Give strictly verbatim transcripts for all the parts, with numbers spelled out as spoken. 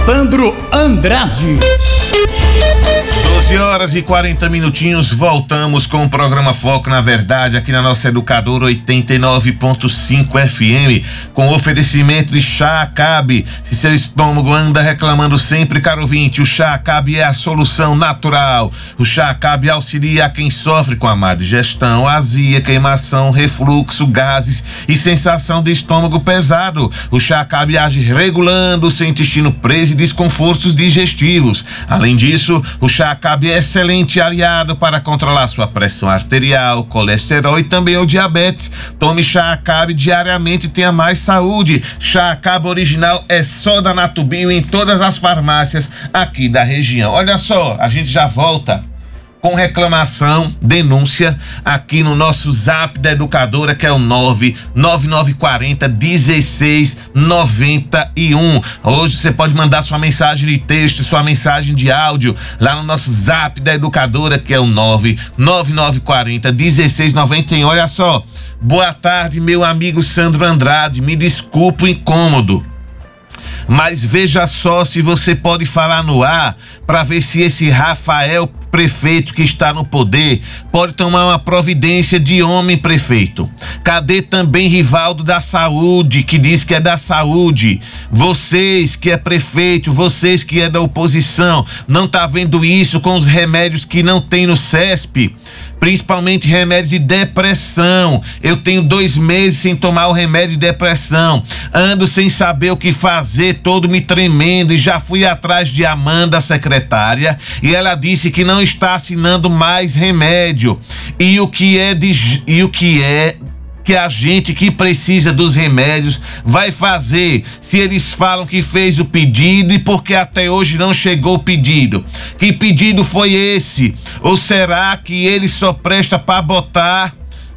Sandro Andrade. doze horas e quarenta minutinhos, voltamos com o programa Foco na Verdade aqui na nossa Educadora oitenta e nove ponto cinco F M, com oferecimento de Chá Acabe. Se seu estômago anda reclamando sempre, caro ouvinte, o Chá Acabe é a solução natural. O Chá Acabe auxilia a quem sofre com a má digestão, azia, queimação, refluxo, gases e sensação de estômago pesado. O Chá Acabe age regulando o seu intestino preso e desconfortos digestivos. Além disso, o Chá Acabe é excelente aliado para controlar sua pressão arterial, colesterol e também o diabetes. Tome Chá Acabe diariamente e tenha mais saúde. Chá Acabe original é só da Natubio em todas as farmácias aqui da região. Olha só, a gente já volta com reclamação, denúncia aqui no nosso Zap da Educadora, que é o nove nove nove quatro zero um seis nove um. Hoje você pode mandar sua mensagem de texto, sua mensagem de áudio lá no nosso Zap da Educadora, que é o nove nove nove quatro zero um seis nove um. Olha só, boa tarde, meu amigo Sandro Andrade, me desculpa o incômodo, mas veja só se você pode falar no ar para ver se esse Rafael prefeito que está no poder pode tomar uma providência de homem prefeito. Cadê também Rivaldo da Saúde, que diz que é da saúde? Vocês que é prefeito, vocês que é da oposição, não tá vendo isso com os remédios que não tem no C E S P? Principalmente remédio de depressão. Eu tenho dois meses sem tomar o remédio de depressão. Ando sem saber o que fazer, todo me tremendo, e já fui atrás de Amanda, a secretária, e ela disse que não está assinando mais remédio. E o que é de, e o que é que a gente que precisa dos remédios vai fazer se eles falam que fez o pedido e porque até hoje não chegou o pedido? Que pedido foi esse? Ou será que ele só presta para botar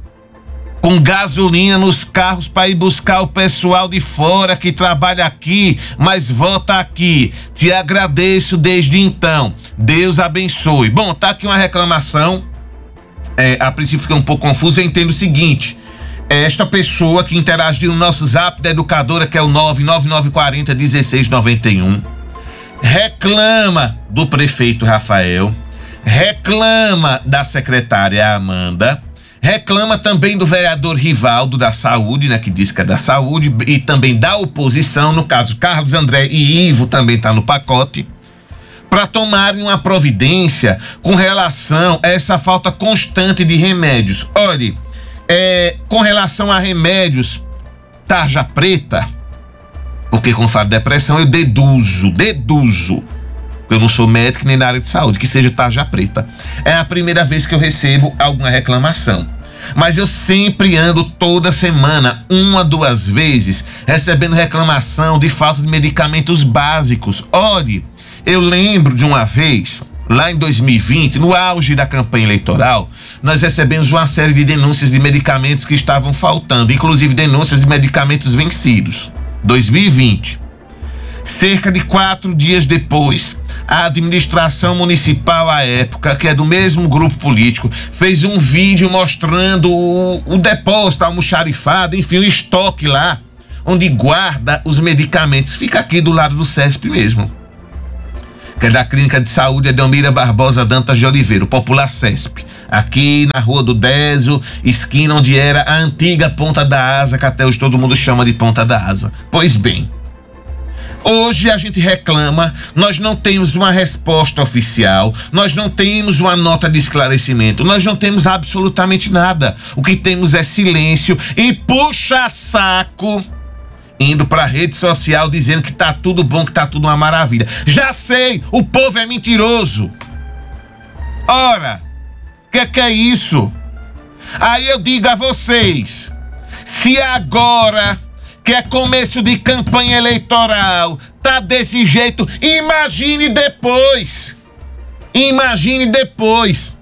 com gasolina nos carros para ir buscar o pessoal de fora que trabalha aqui, mas vota aqui? Te agradeço desde então. Deus abençoe. Bom, tá aqui uma reclamação. É, a princípio fica um pouco confuso. Eu entendo o seguinte: esta pessoa que interagiu no nosso Zap da Educadora, que é o nove nove nove quatro zero um seis nove um, reclama do prefeito Rafael, reclama da secretária Amanda, reclama também do vereador Rivaldo da Saúde, né, que diz que é da saúde, e também da oposição, no caso Carlos André e Ivo também está no pacote, para tomarem uma providência com relação a essa falta constante de remédios. Olhe, É, com relação a remédios tarja preta, porque quando falo de depressão eu deduzo, deduzo, eu não sou médico nem na área de saúde, que seja tarja preta. É a primeira vez que eu recebo alguma reclamação, mas eu sempre ando toda semana, uma, duas vezes, recebendo reclamação de falta de medicamentos básicos. Olhe, eu lembro de uma vez, lá em dois mil e vinte, no auge da campanha eleitoral, nós recebemos uma série de denúncias de medicamentos que estavam faltando, inclusive denúncias de medicamentos vencidos. dois mil e vinte. Cerca de quatro dias depois, a administração municipal à época, que é do mesmo grupo político, fez um vídeo mostrando o, o depósito almoxarifado, enfim, o estoque lá, onde guarda os medicamentos. Fica aqui do lado do C E S P mesmo, que é da Clínica de Saúde Edelmira Barbosa Dantas de Oliveira, o popular C E S P, aqui na Rua do Deso, esquina onde era a antiga Ponta da Asa, que até hoje todo mundo chama de Ponta da Asa. Pois bem, hoje a gente reclama, nós não temos uma resposta oficial, nós não temos uma nota de esclarecimento, nós não temos absolutamente nada. O que temos é silêncio e puxa-saco, indo pra rede social dizendo que tá tudo bom, que tá tudo uma maravilha. Já sei, o povo é mentiroso. Ora, o que, que é isso? Aí eu digo a vocês, se agora, que é começo de campanha eleitoral, tá desse jeito, imagine depois. Imagine depois.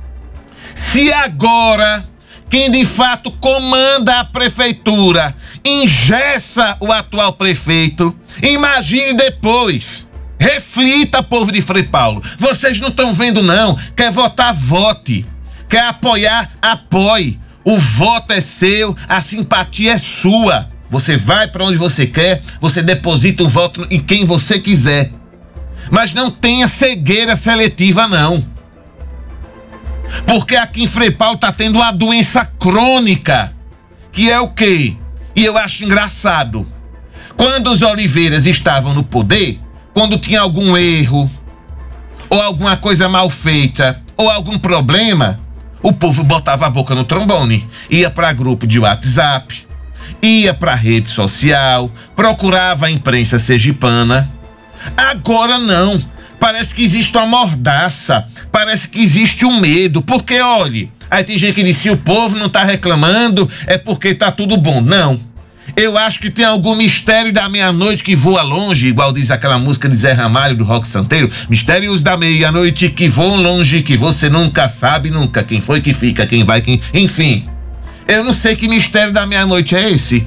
Se agora quem de fato comanda a prefeitura engessa o atual prefeito, imagine depois. Reflita, povo de Frei Paulo. Vocês não estão vendo não. Quer votar, vote. Quer apoiar, apoie. O voto é seu, a simpatia é sua. você vai para onde você quer, você deposita o voto em quem você quiser. Mas não tenha cegueira seletiva, não. Porque aqui em Frei Paulo tá tendo uma doença crônica, que é o quê? E eu acho engraçado. Quando os Oliveiras estavam no poder, quando tinha algum erro, ou alguma coisa mal feita, ou algum problema, o povo botava a boca no trombone, ia para grupo de WhatsApp, ia para rede social, procurava a imprensa sergipana. Agora não, parece que existe uma mordaça, parece que existe um medo, porque olhe, aí tem gente que diz, se o povo não tá reclamando, é porque tá tudo bom. Não, eu acho que tem algum mistério da meia-noite que voa longe, igual diz aquela música de Zé Ramalho, do Rock Santeiro, mistérios da meia-noite que voam longe, que você nunca sabe nunca quem foi que fica, quem vai, quem... Enfim, eu não sei que mistério da meia-noite é esse.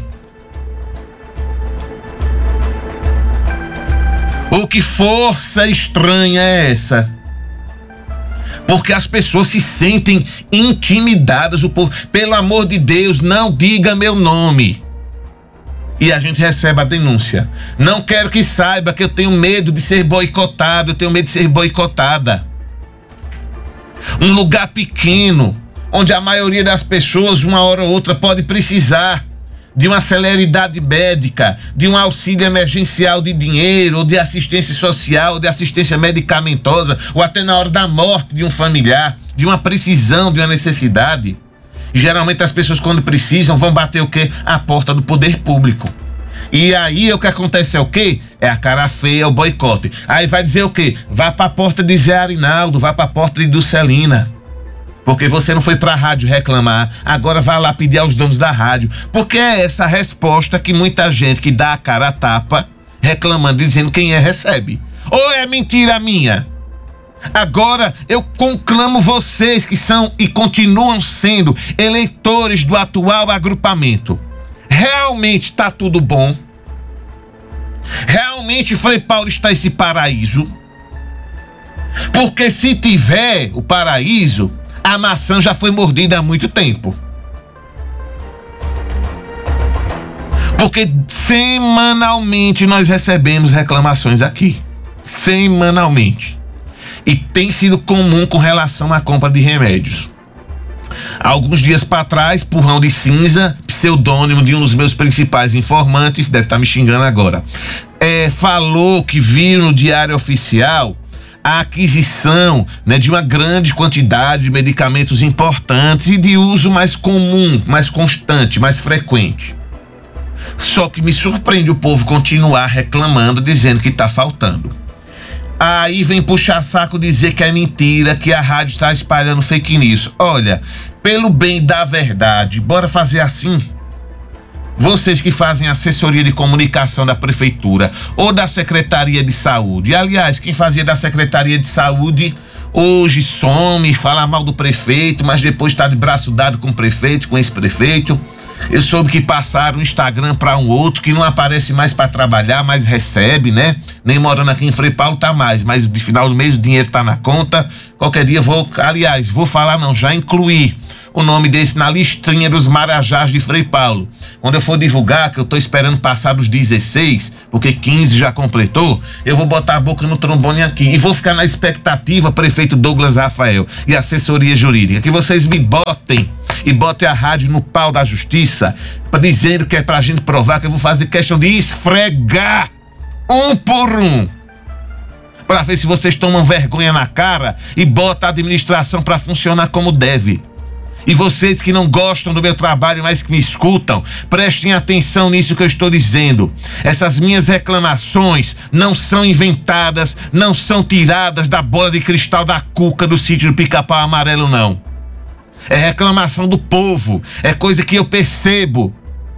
Ou que força estranha é essa? Porque as pessoas se sentem intimidadas. O povo, pelo amor de Deus, não diga meu nome. E a gente recebe a denúncia. Não quero que saiba que eu tenho medo de ser boicotado, eu tenho medo de ser boicotada. Um lugar pequeno, onde a maioria das pessoas, uma hora ou outra, pode precisar de uma celeridade médica, de um auxílio emergencial de dinheiro, ou de assistência social, ou de assistência medicamentosa, ou até na hora da morte de um familiar, de uma precisão, de uma necessidade. E geralmente as pessoas, quando precisam, vão bater o quê? A porta do poder público. E aí o que acontece é o quê? É a cara feia, o boicote. Aí vai dizer o quê? Vá pra porta de Zé Arinaldo, vá pra porta de Dulcelina. Porque você não foi pra rádio reclamar, agora vai lá pedir aos donos da rádio. Porque é essa resposta que muita gente que dá a cara a tapa, reclamando, dizendo quem é, recebe. Ou é mentira minha? Agora eu conclamo vocês que são e continuam sendo eleitores do atual agrupamento. Realmente está tudo bom? Realmente Frei Paulo está esse paraíso? Porque se tiver o paraíso, a maçã já foi mordida há muito tempo. Porque semanalmente nós recebemos reclamações aqui. Semanalmente. E tem sido comum com relação à compra de remédios. Alguns dias para trás, Purrão de Cinza, pseudônimo de um dos meus principais informantes, deve estar me xingando agora, é, falou que viu no Diário Oficial a aquisição, né, de uma grande quantidade de medicamentos importantes e de uso mais comum, mais constante, mais frequente. Só que me surpreende o povo continuar reclamando, dizendo que está faltando. Aí vem puxar saco dizer que é mentira, que a rádio está espalhando fake news. Olha, pelo bem da verdade, bora fazer assim. Vocês que fazem assessoria de comunicação da prefeitura ou da Secretaria de Saúde. Aliás, quem fazia da Secretaria de Saúde hoje some, fala mal do prefeito, mas depois está de braço dado com o prefeito, com esse prefeito. Eu soube que passaram o Instagram para um outro que não aparece mais para trabalhar, mas recebe, né? Nem morando aqui em Frei Paulo tá mais, mas de final do mês o dinheiro tá na conta. Qualquer dia vou, aliás, vou falar não, já incluí o nome desse na listinha dos marajás de Frei Paulo. Quando eu for divulgar, que eu tô esperando passar dos dezesseis, porque quinze já completou, eu vou botar a boca no trombone aqui e vou ficar na expectativa, prefeito Douglas Rafael e assessoria jurídica, que vocês me botem e botem a rádio no pau da justiça, para dizer que é pra gente provar que eu vou fazer questão de esfregar um por um, para ver se vocês tomam vergonha na cara e botam a administração para funcionar como deve. E vocês que não gostam do meu trabalho, mas que me escutam, prestem atenção nisso que eu estou dizendo. Essas minhas reclamações não são inventadas, não são tiradas da bola de cristal da cuca do sítio do Pica-Pau Amarelo, não. É reclamação do povo, é coisa que eu percebo.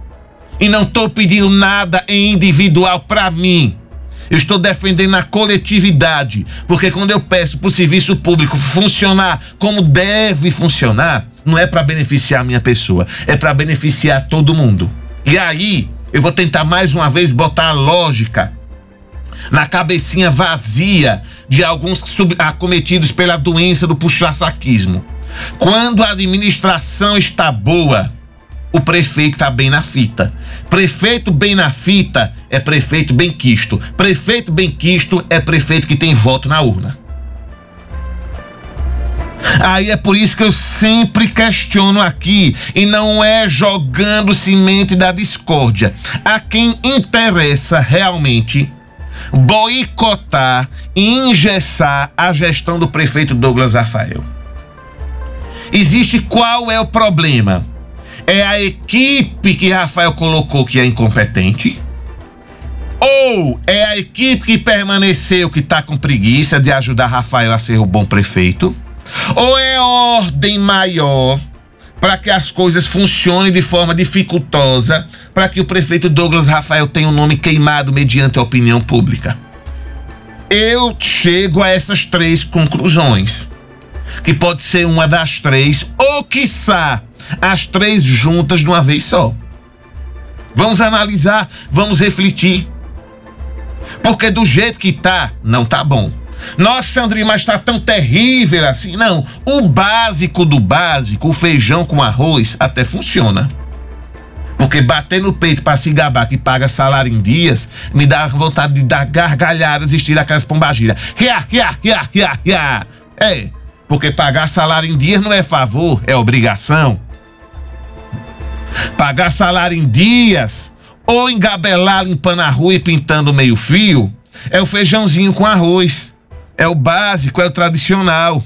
E não estou pedindo nada em individual para mim. Eu estou defendendo a coletividade, porque quando eu peço para o serviço público funcionar como deve funcionar, não é para beneficiar a minha pessoa, é para beneficiar todo mundo. E aí, eu vou tentar mais uma vez botar a lógica na cabecinha vazia de alguns acometidos pela doença do puxa-saquismo. Quando a administração está boa, o prefeito tá bem na fita. Prefeito bem na fita é prefeito bem quisto. Prefeito bem quisto é prefeito que tem voto na urna. Aí é por isso que eu sempre questiono aqui, e não é jogando semente da discórdia. A quem interessa realmente boicotar e engessar a gestão do prefeito Douglas Rafael. Existe qual é o problema? É a equipe que Rafael colocou que é incompetente? Ou é a equipe que permaneceu que está com preguiça de ajudar Rafael a ser o bom prefeito? Ou é ordem maior para que as coisas funcionem de forma dificultosa, para que o prefeito Douglas Rafael tenha um nome queimado mediante a opinião pública? Eu chego a essas três conclusões, que pode ser uma das três, ou quiçá as três juntas de uma vez só. Vamos analisar, vamos refletir, porque do jeito que tá, não tá bom. Nossa, Sandrinho, mas tá tão terrível assim. Não, o básico do básico, o feijão com arroz, até funciona. Porque bater no peito pra se gabar que paga salário em dias, me dá vontade de dar gargalhadas e estirar aquelas pombagiras. Riá, riá, riá, riá, riá. É, porque pagar salário em dias não é favor, é obrigação. Pagar salário em dias ou engabelar limpando a rua e pintando meio fio é o feijãozinho com arroz. É o básico, é o tradicional,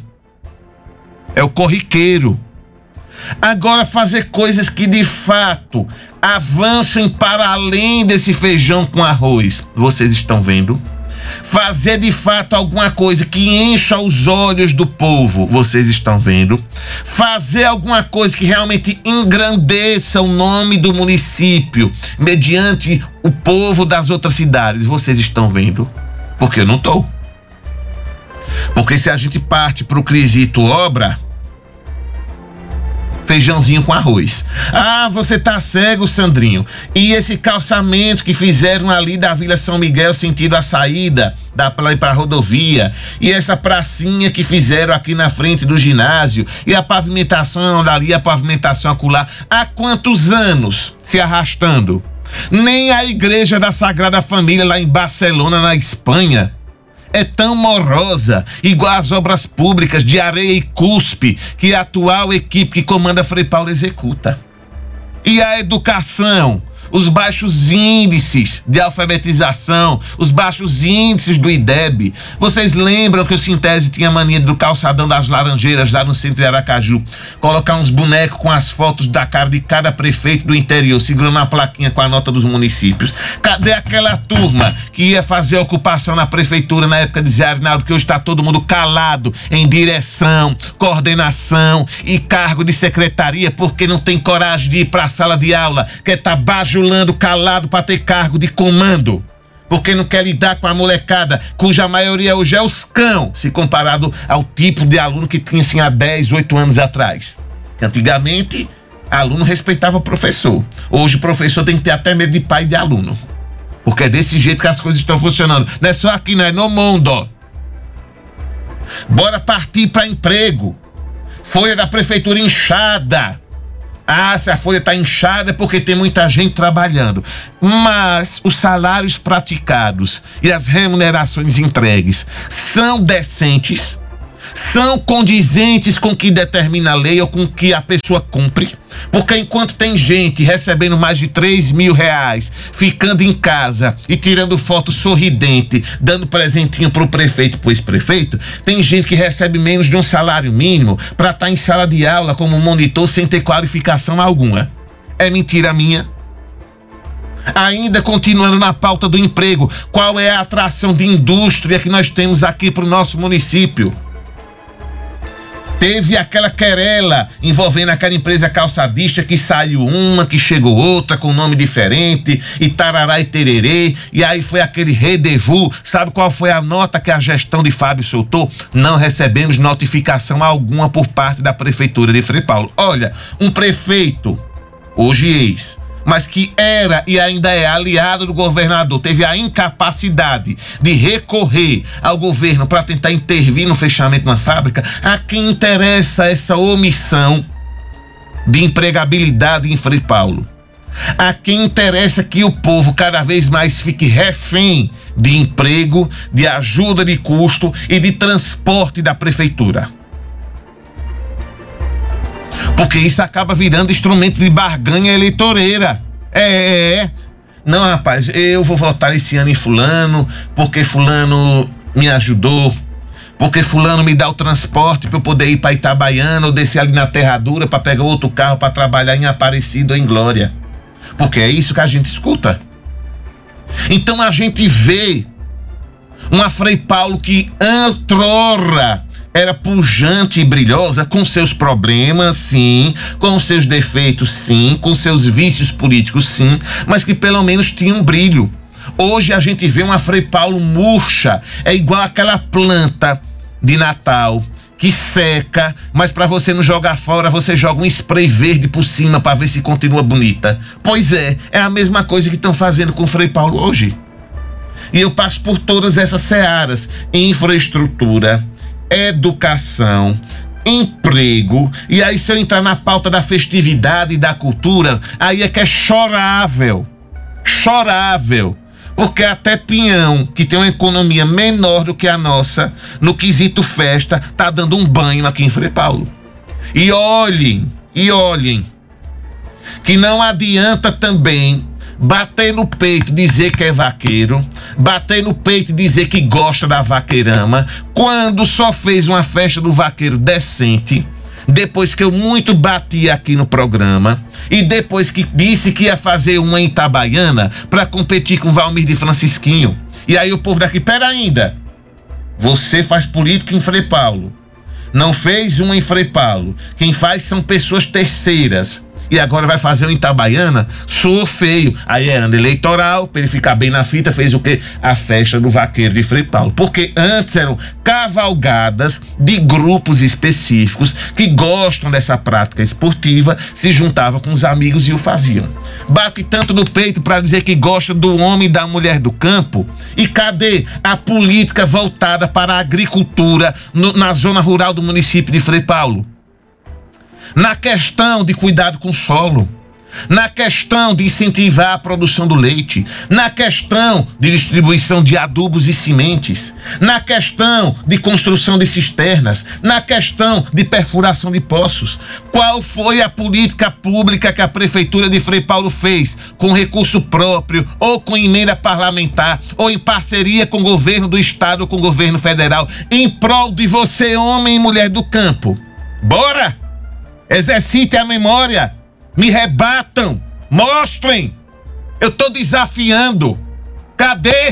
é o corriqueiro. Agora, fazer coisas que de fato avancem para além desse feijão com arroz, vocês estão vendo? Fazer de fato alguma coisa que encha os olhos do povo, vocês estão vendo? Fazer alguma coisa que realmente engrandeça o nome do município mediante o povo das outras cidades, vocês estão vendo? Porque eu não tô. Porque se a gente parte pro quesito obra, feijãozinho com arroz. Ah, você tá cego, Sandrinho. E esse calçamento que fizeram ali da Vila São Miguel, sentido a saída da praia para a rodovia, e essa pracinha que fizeram aqui na frente do ginásio, e a pavimentação dali, a pavimentação acolá, há quantos anos se arrastando? Nem a igreja da Sagrada Família lá em Barcelona, na Espanha, é tão morosa, igual as obras públicas de areia e cuspe que a atual equipe que comanda Frei Paulo executa. E a educação, os baixos índices de alfabetização, os baixos índices do I D E B. Vocês lembram que o Sintese tinha mania do calçadão das Laranjeiras lá no centro de Aracaju colocar uns bonecos com as fotos da cara de cada prefeito do interior, segurando a plaquinha com a nota dos municípios? Cadê aquela turma que ia fazer ocupação na prefeitura na época de Zé Arnaldo, que hoje está todo mundo calado em direção, coordenação e cargo de secretaria porque não tem coragem de ir para a sala de aula, quer tá bajulando calado para ter cargo de comando, porque não quer lidar com a molecada, cuja maioria hoje é os cão, se comparado ao tipo de aluno que tinha assim há dez, oito anos atrás. Antigamente, aluno respeitava o professor. Hoje o professor tem que ter até medo de pai e de aluno, porque é desse jeito que as coisas estão funcionando. Não é só aqui, não é no mundo. Bora partir para emprego. Folha da prefeitura inchada. Ah, se a folha está inchada é porque tem muita gente trabalhando. Mas os salários praticados e as remunerações entregues são decentes? São condizentes com o que determina a lei ou com o que a pessoa cumpre? Porque enquanto tem gente recebendo mais de três mil reais, ficando em casa e tirando foto sorridente, dando presentinho pro prefeito, pro ex-prefeito, tem gente que recebe menos de um salário mínimo para estar em sala de aula como monitor sem ter qualificação alguma. É mentira minha? Ainda continuando na pauta do emprego, qual é a atração de indústria que nós temos aqui pro nosso município? Teve aquela querela envolvendo aquela empresa calçadista que saiu uma, que chegou outra com nome diferente e tarará e tererê, e aí foi aquele rendezvous. Sabe qual foi a nota que a gestão de Fábio soltou? Não recebemos notificação alguma por parte da prefeitura de Frei Paulo. Olha, um prefeito, hoje ex, mas que era e ainda é aliado do governador, teve a incapacidade de recorrer ao governo para tentar intervir no fechamento de uma fábrica. A quem interessa essa omissão? de empregabilidade em Frei Paulo. A quem interessa que o povo cada vez mais fique refém de emprego, de ajuda de custo e de transporte da prefeitura. Porque isso acaba virando instrumento de barganha eleitoreira. É, é. Não, rapaz, eu vou votar esse ano em fulano, porque fulano me ajudou, porque fulano me dá o transporte para eu poder ir para Itabaiana ou descer ali na Terradura para pegar outro carro para trabalhar em Aparecida ou em Glória. Porque é isso que a gente escuta. Então a gente vê uma Frei Paulo que outrora era pujante e brilhosa, com seus problemas, sim, com seus defeitos, sim, com seus vícios políticos, sim, mas que pelo menos tinha um brilho. Hoje a gente vê uma Frei Paulo murcha, é igual aquela planta de Natal que seca, mas para você não jogar fora, você joga um spray verde por cima para ver se continua bonita. Pois é, é a mesma coisa que estão fazendo com o Frei Paulo hoje. E eu passo por todas essas searas: infraestrutura, educação, emprego. E aí, se eu entrar na pauta da festividade e da cultura, aí é que é chorável. Chorável. Porque até Pinhão, que tem uma economia menor do que a nossa, no quesito festa, tá dando um banho aqui em Frei Paulo. E olhem, e olhem, que não adianta também bater no peito, dizer que é vaqueiro, bater no peito e dizer que gosta da vaqueirama, quando só fez uma festa do vaqueiro decente, depois que eu muito bati aqui no programa, e depois que disse que ia fazer uma em Itabaiana para competir com o Valmir de Francisquinho. E aí o povo daqui, pera ainda, você faz política em Frei Paulo, não fez uma em Frei Paulo, quem faz são pessoas terceiras, e agora vai fazer uma em Itabaiana? Soou feio. Aí é ano eleitoral, para ele ficar bem na fita, fez o quê? A festa do vaqueiro de Frei Paulo. Porque antes eram cavalgadas de grupos específicos que gostam dessa prática esportiva, se juntavam com os amigos e o faziam. Bate tanto no peito para dizer que gosta do homem e da mulher do campo. E cadê a política voltada para a agricultura no, na zona rural do município de Frei Paulo? Na questão de cuidado com o solo, na questão de incentivar a produção do leite, na questão de distribuição de adubos e sementes, na questão de construção de cisternas, na questão de perfuração de poços. Qual foi a política pública que a Prefeitura de Frei Paulo fez, com recurso próprio, ou com emenda parlamentar, ou em parceria com o governo do estado ou com o governo federal, em prol de você, homem e mulher do campo? Bora! Exercitem a memória, me rebatam, mostrem. Eu tô desafiando. Cadê?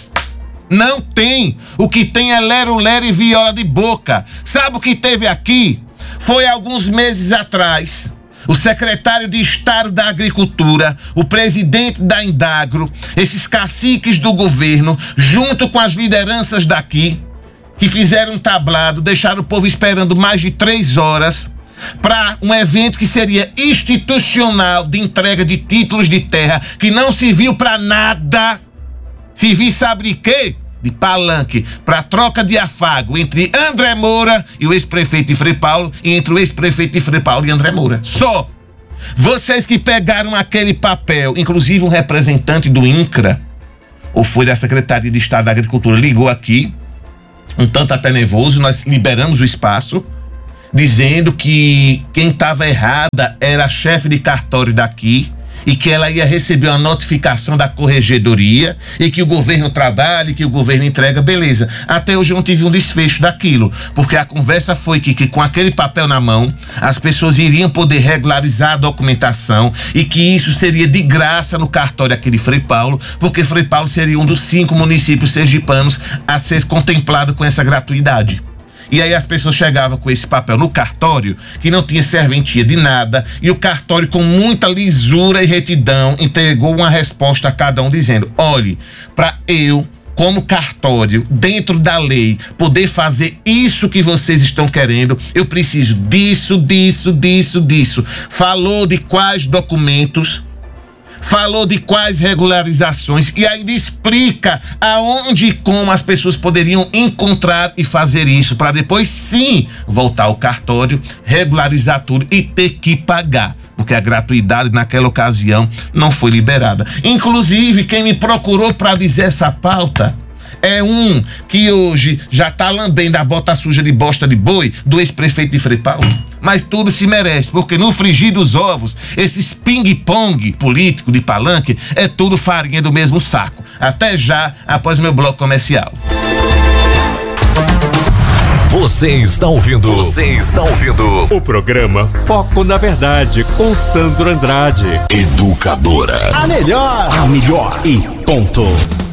Não tem. O que tem é lero-lero e viola de boca. Sabe o que teve aqui? Foi alguns meses atrás. O secretário de Estado da Agricultura, o presidente da Indagro, esses caciques do governo, junto com as lideranças daqui, que fizeram um tablado, deixaram o povo esperando mais de três horas para um evento que seria institucional de entrega de títulos de terra, que não serviu para nada. Serviu, sabe de quê? De palanque para troca de afago entre André Moura e o ex-prefeito de Frei Paulo, e entre o ex-prefeito de Frei Paulo e André Moura. Só. Vocês que pegaram aquele papel, inclusive um representante do INCRA, ou foi da Secretaria de Estado da Agricultura, ligou aqui, um tanto até nervoso, nós liberamos o espaço, dizendo que quem estava errada era a chefe de cartório daqui e que ela ia receber uma notificação da corregedoria e que o governo trabalha e que o governo entrega, beleza. Até hoje eu não tive um desfecho daquilo, porque a conversa foi que, que com aquele papel na mão, as pessoas iriam poder regularizar a documentação e que isso seria de graça no cartório aqui de Frei Paulo, porque Frei Paulo seria um dos cinco municípios sergipanos a ser contemplado com essa gratuidade. E aí as pessoas chegavam com esse papel no cartório, que não tinha serventia de nada, e o cartório, com muita lisura e retidão, entregou uma resposta a cada um dizendo: olhe, para eu, como cartório, dentro da lei, poder fazer isso que vocês estão querendo, eu preciso disso, disso, disso, disso. Falou de quais documentos, falou de quais regularizações e ainda explica aonde e como as pessoas poderiam encontrar e fazer isso para depois sim voltar ao cartório, regularizar tudo e ter que pagar, porque a gratuidade naquela ocasião não foi liberada. Inclusive, quem me procurou para dizer essa pauta é um que hoje já tá lambendo a bota suja de bosta de boi do ex-prefeito de Frei Paulo. Mas tudo se merece, porque no frigir dos ovos, esses ping-pong político de palanque é tudo farinha do mesmo saco. Até já, após meu bloco comercial. Você está ouvindo, você está ouvindo o programa Foco na Verdade com Sandro Andrade. Educadora. A melhor, a melhor e ponto.